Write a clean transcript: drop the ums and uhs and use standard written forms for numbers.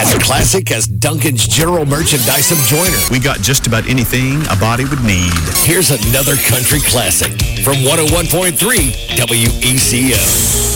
As classic as Duncan's general merchandise of Joyner. We got just about anything a body would need. Here's another country classic from 101.3 WECO.